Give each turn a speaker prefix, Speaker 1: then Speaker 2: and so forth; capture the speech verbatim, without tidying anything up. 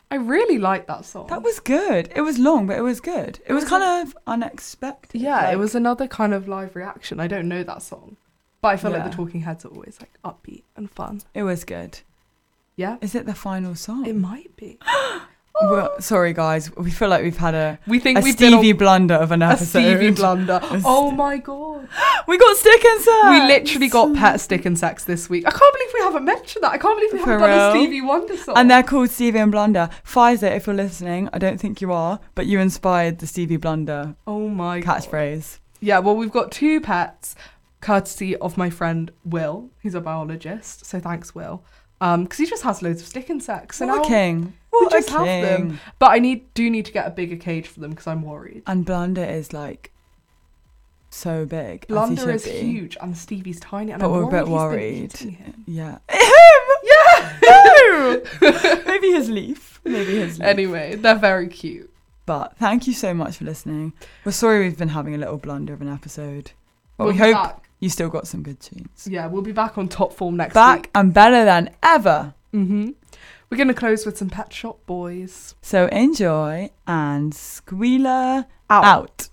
Speaker 1: I really like that song.
Speaker 2: That was good. It was long, but it was good. It was kind of unexpected.
Speaker 1: Yeah,
Speaker 2: like,
Speaker 1: it was another kind of live reaction. I don't know that song, but I feel
Speaker 2: Yeah.
Speaker 1: like the Talking Heads are always like upbeat and fun.
Speaker 2: It was good.
Speaker 1: Yeah,
Speaker 2: Is it the final song?
Speaker 1: it might be.
Speaker 2: Well, sorry, guys. We feel like we've had a,
Speaker 1: We think
Speaker 2: a
Speaker 1: we've
Speaker 2: Stevie
Speaker 1: been
Speaker 2: blunder of an
Speaker 1: on a
Speaker 2: episode.
Speaker 1: Stevie blunder.
Speaker 2: A
Speaker 1: Oh
Speaker 2: st-
Speaker 1: my god.
Speaker 2: We got stick and sex.
Speaker 1: We literally got Pet, Stick and Sex this week. I can't believe we haven't mentioned that. I can't believe we
Speaker 2: For
Speaker 1: haven't done a
Speaker 2: real?
Speaker 1: Stevie Wonder song.
Speaker 2: And they're called Stevie and Blunder. Pfizer, if you're listening, I don't think you are, but you inspired the Stevie Blunder
Speaker 1: oh my god.
Speaker 2: catchphrase.
Speaker 1: Yeah, well, we've got two pets, courtesy of my friend Will, who's a biologist. So thanks, Will. Um, because he just has loads of stick and sex. So
Speaker 2: What
Speaker 1: now
Speaker 2: a king.
Speaker 1: we
Speaker 2: What
Speaker 1: just
Speaker 2: a
Speaker 1: have
Speaker 2: king.
Speaker 1: them. But I need do need to get a bigger cage for them because I'm worried.
Speaker 2: And Blunder is like so big.
Speaker 1: Blunder
Speaker 2: as
Speaker 1: is
Speaker 2: he should be.
Speaker 1: huge and Stevie's tiny. And
Speaker 2: But
Speaker 1: I'm
Speaker 2: we're a bit
Speaker 1: worried. he's
Speaker 2: worried.
Speaker 1: been eating him.
Speaker 2: Yeah. Him! Yeah! No! Maybe his leaf. Maybe his leaf.
Speaker 1: Anyway, they're very cute.
Speaker 2: But thank you so much for listening. We're sorry we've been having a little blunder of an episode. But
Speaker 1: We'll
Speaker 2: we
Speaker 1: be
Speaker 2: hope
Speaker 1: back.
Speaker 2: you still got some good tunes.
Speaker 1: Yeah, we'll be back on top form next
Speaker 2: Back
Speaker 1: week.
Speaker 2: and better than ever.
Speaker 1: Mm-hmm. We're going to close with some Pet Shop Boys.
Speaker 2: So enjoy and squealer
Speaker 1: Out.
Speaker 2: out.